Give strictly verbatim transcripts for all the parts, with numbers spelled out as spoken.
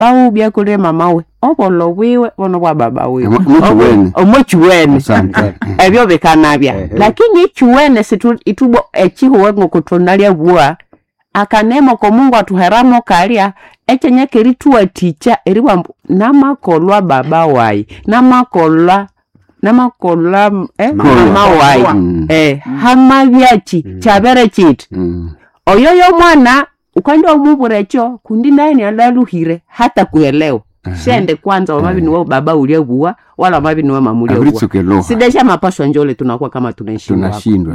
pau bia kule mama we obolo wiwe ono bwa baba we omuchuwene omuchuwene ebyo bekanabya lakini ichuwene situ itubo echihuwe ngokutonalia bua akanemo ko Mungu atuheramo kalia echenye keritua ticha eriwa namakolwa baba wai namakolwa namakolwa eh mama wai eh hamabyachi chabere chit oyoyo mwana ukanda umuburecho kundi nani alaluhire hata kuelewa shende kwanza wamabi niwe baba uliyebuwa wala wamabi niwe mama uliyebuwa sidesha mapaswa njole tunakuwa kama tunashindwa tunashindwa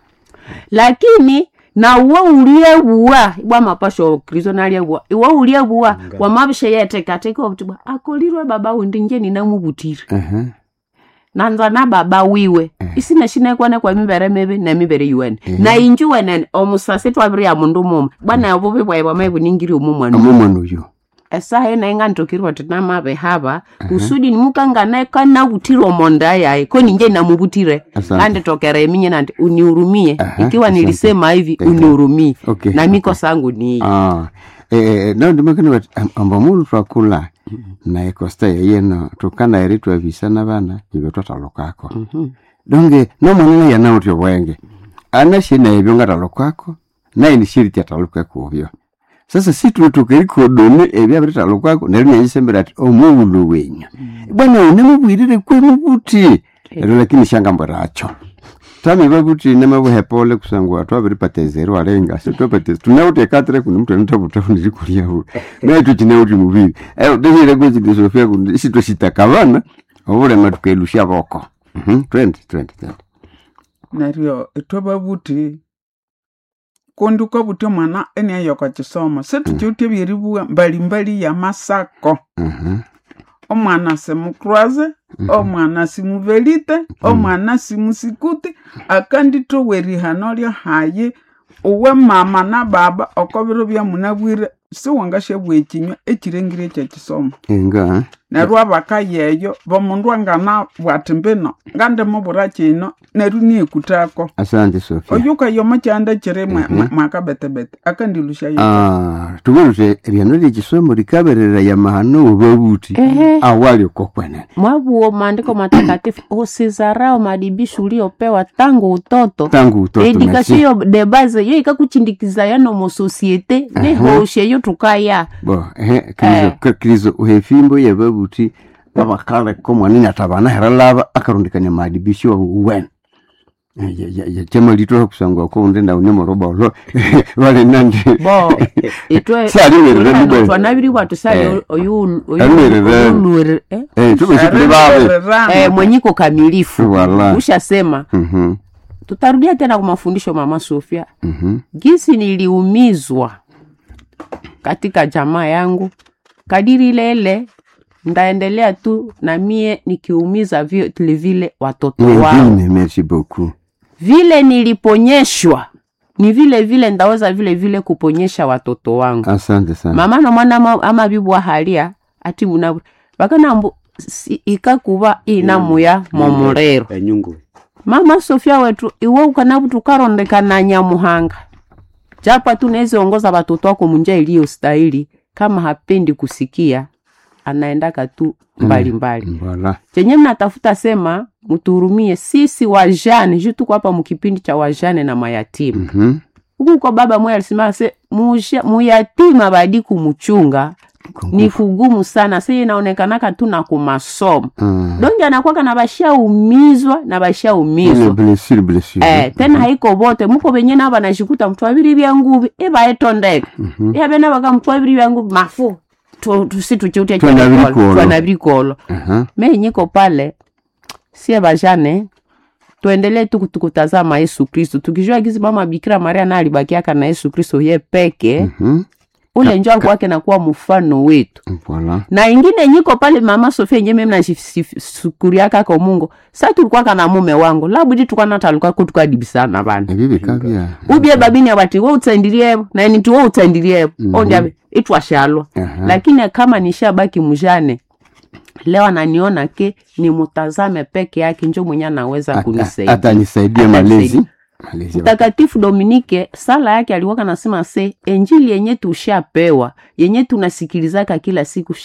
lakini na uwe uliyebuwa iwa mapaswa kristo naliyebuwa iwe uliyebuwa wamabishe yete katika obutubwa akolirwe baba undinje ninamubutire uh-huh. nanza na baba wiwe uh-huh. isina shine kwane kwa mibere mebe na mibere yuene uh-huh. na injuwe nene omusase twabiri ya mundu muma bwana yobobe bwa bwa mebu ningiri umumwana umumwana uyo esa hena ingantokirwa tinama behaba uh-huh. usudi nimukanga naye kana butiro monda yae ko ninje namubutire ande tokera eminye nande unihurumie uh-huh. ikiwa nilisema hivi uh-huh. unihurumie okay. na miko sangu ni ah eh na ndimekana ambamulu twakula na ekosta yeno tukana eritwa visana bana ibe twatalokako mhm donge no mwana ya nawo twenge ana shina ebyo ngatalokako na inishiriti atalokako byo sasa situ tukeriko done ebya bitalokako nari nyisembera ati omulu wenyu bwana unemubwirire kwe mubuti ero lakini shangambaracho tami babuti nemabuhepole kusangwa twabiripatezero alenga sitopateze tunautekatere kuna mtu anatabuta kulia hu na tukine uti mubiri eh ndihire gwe Sofia kundi sitwe sitakabana obule matukelusha boko mhm twenty twenty nario etwababuti kondi kwa buti mwana eni ayoka chisoma setu cyuti byeribuwa mbali mbali ya masako mhm omwana semukroise omwana simuvelite omwana simusikuti akandito werihano haye uwe mama na baba okobiro bya munabwire si wangashe bwekinywa ekirengire cya kisoma enga na rwabaka yeyo bomundu angana bwatimbeno ngande mubura kino neruni ekutako asante Sofia oyuka yoma cyanda kiremwe makabetebete akandilusha yeyo ah tubiruse ryano likisomo likaberera ya mahano ubabuti awali kokwana mwabuo maandiko matakatifu usizarao madibisho uliopewa tangu utoto tangu utoto edikasio de base yo ikakuchindikiza yano mo societe ne hoshe yo tukaya bo eh krizo krizo uhefimbo yababuti babakale komwa nini atabana heralaba akarundikanya madibisho uwen ya ya ya chama lito kusangwa ko ndenda unyomoroba lo wale nandi bo etwe sali werere twanabiri watu sali oyu oyu eh eh tubishikile babe eh mwenyiko kamilifu ushasema mhm tutarudia tena kwa mafundisho mama Sofia mhm gisi niliumizwa katika jamaa yangu kadiri lele ndaendelea tu na mie nikiumiza vile vile watoto wangu. Merci beaucoup. Vile niliponyeshwa ni vile vile ndaweza vile vile kuponyesha watoto wangu. Asante sana. Mama na mwana ama, ama bibu wa halia ati muna bakana mbu si, ikakuba inamu ya momorero. Enyungu. Mama Sofia wetu iwe ukanabu tukarondeka na nyamuhanga. Japa tunezi ongoza watoto wako munja iliyo stahili kama hapendi kusikia anaendaka tu mbali mbali. Mbala. Chenye mnatafuta sema muturumie sisi wajane, jutu kwa hapa mkipindi cha wajane na mayatima. Mhm. Mm Huku kwa baba mwe alisema se muyatima badi kumuchunga ni kugumu sana. Sasa inaonekanaka tu na kumasomo. Mm. Donge anakuwa na bashia umizwa na bashia umizwa. Blessure blessure. Eh, tena haiko bote muko benye na banashikuta mtu abiri bya ngubi eba etondeka. Mm -hmm. Ya bena baka mtu abiri bya ngubi mafu. Tu tusitu chote cha tuanabikolo. Mhm. Mimi niko pale sie bajane tuendelee tu kutazama Yesu Kristo. Tukijua gizi mama Bikira Maria na alibakiaka na Yesu Kristo yeye peke. Mhm. Mm ule njoo kwake na kuwa mfano wetu. Voilà. Na ingine niko pale mama Sofia nyeme mnashukuriaka kwa Mungu. Sasa tulikuwa kana mume wangu. Labudi tukana taluka ko tukadibisana bana. Bibi kabia. Ubie babini abati wewe utsandirie na ni tu wewe utsandirie. Ondia itwa shalwa. Lakini kama nishabaki mjane leo ananiona ke ni mutazame peke yake njoo mwenye anaweza kunisaidia. Atanisaidia malezi. Malezi wa- Mtakatifu Dominike sala yake alikuwa anasema se injili yenye tushapewa yenye tunasikilizaka kila siku